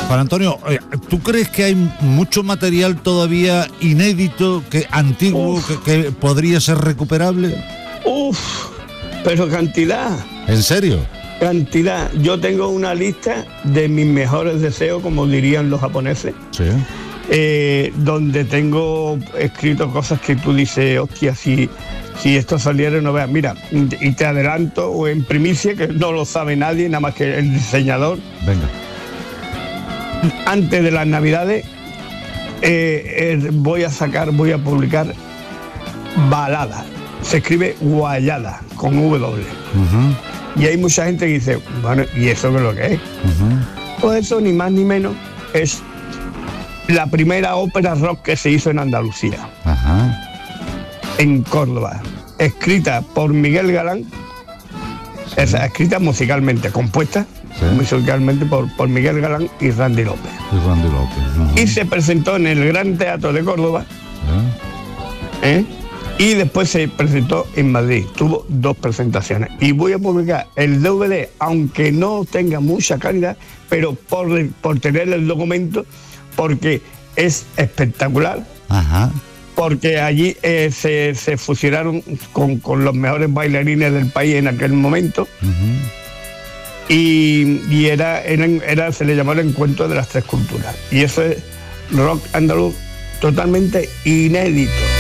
Juan Antonio, ¿tú crees que hay mucho material todavía inédito, antiguo, que podría ser recuperable? Pero cantidad. ¿En serio? Cantidad. Yo tengo una lista de mis mejores deseos, como dirían los japoneses. Sí. Donde tengo escrito cosas que tú dices, hostia, si esto saliera, no veas. Mira, y te adelanto, o en primicia, que no lo sabe nadie, nada más que el diseñador. Venga. Antes de las Navidades voy a publicar balada. Se escribe guayada, con W. Uh-huh. Y hay mucha gente que dice, bueno, ¿y eso qué es lo que es? Uh-huh. Pues eso, ni más ni menos, es la primera ópera rock que se hizo en Andalucía. Uh-huh. En Córdoba. Escrita por Miguel Galán. Sí. Escrita musicalmente, compuesta. Sí. Musicalmente por Miguel Galán y Randy López. Uh-huh. Y se presentó en el Gran Teatro de Córdoba. Y después se presentó en Madrid. Tuvo 2 presentaciones. Y voy a publicar el DVD, aunque no tenga mucha calidad, pero por tener el documento, porque es espectacular. Ajá. Porque allí se fusionaron con los mejores bailarines del país en aquel momento. Uh-huh. Y se le llamó el encuentro de las 3 culturas. Y eso es rock andaluz totalmente inédito.